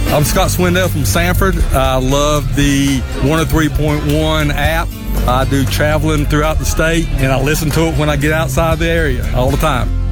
I'm Scott Swindell from Sanford. I love the 103.1 app. I do traveling throughout the state, and I listen to it when I get outside the area all the time.